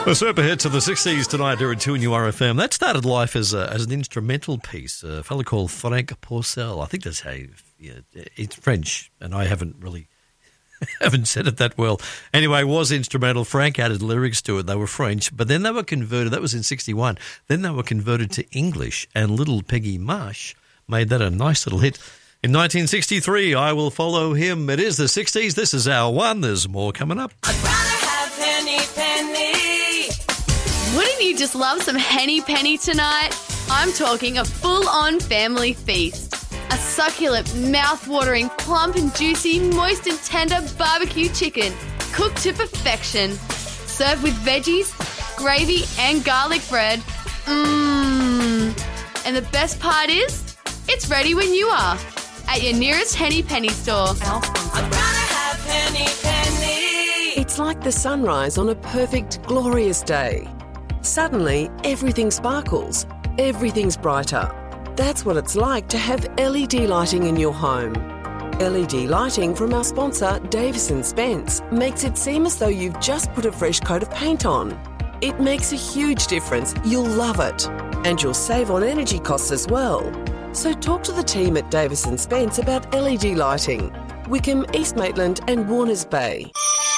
The super hits of the 60s tonight here at 2 and URFM. That started life as an instrumental piece. A fellow called Frank Porcel. I think that's how it's French, and I haven't said it that well. Anyway, it was instrumental. Frank added lyrics to it. They were French, but then they were converted. That was in 61. Then they were converted to English, and Little Peggy Marsh made that a nice little hit. In 1963, I Will Follow Him. It is the 60s. This is our one. There's more coming up. I'd rather have Henny Penny. Wouldn't you just love some Henny Penny tonight? I'm talking a full-on family feast. A succulent, mouth-watering, plump and juicy, moist and tender barbecue chicken, cooked to perfection. Served with veggies, gravy and garlic bread. And the best part is, it's ready when you are. At your nearest Henny Penny store. I'd rather have Henny Penny. It's like the sunrise on a perfect, glorious day. Suddenly, everything sparkles. Everything's brighter. That's what it's like to have LED lighting in your home. LED lighting from our sponsor, Davis & Spence, makes it seem as though you've just put a fresh coat of paint on. It makes a huge difference. You'll love it. And you'll save on energy costs as well. So talk to the team at Davis & Spence about LED lighting. Wickham, East Maitland and Warners Bay.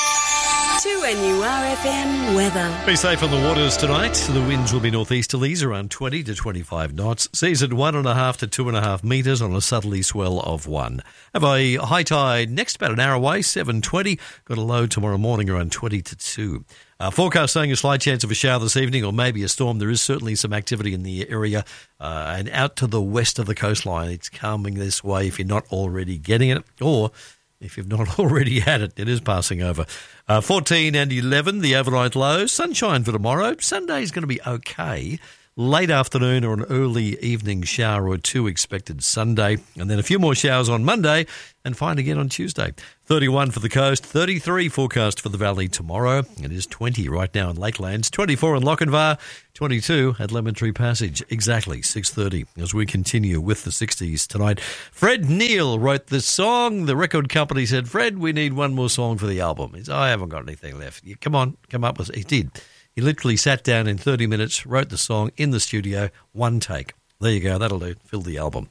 2NURFM weather. Be safe on the waters tonight. The winds will be northeasterlies around 20 to 25 knots. Seas at 1.5 to 2.5 metres on a southerly swell of 1. Have a high tide next, about an hour away, 7:20. Got a low tomorrow morning around 20 to 2. Forecast saying a slight chance of a shower this evening or maybe a storm. There is certainly some activity in the area and out to the west of the coastline. It's coming this way if you're not already getting it, or if you've not already had it, it is passing over. 14 and 11, the overnight lows. Sunshine for tomorrow. Sunday's going to be okay. Late afternoon or an early evening shower or two expected Sunday. And then a few more showers on Monday and fine again on Tuesday. 31 for the coast, 33 forecast for the valley tomorrow. It is 20 right now in Lakelands, 24 in Lochinvar, 22 at Lemon Tree Passage. Exactly 6:30 as we continue with the 60s tonight. Fred Neil wrote this song. The record company said, Fred, we need one more song for the album. He said, I haven't got anything left. Come on, come up with it. He did. He literally sat down in 30 minutes, wrote the song in the studio, one take. There you go, that'll do, fill the album.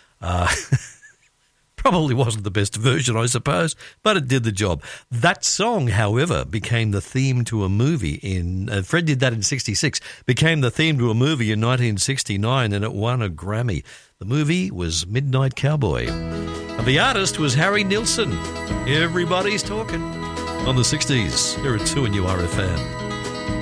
Probably wasn't the best version, I suppose, but it did the job. That song, however, became the theme to a movie Fred did that in 66, became the theme to a movie in 1969, and it won a Grammy. The movie was Midnight Cowboy. And the artist was Harry Nilsson. Everybody's talking on the 60s here at 2 and URFM.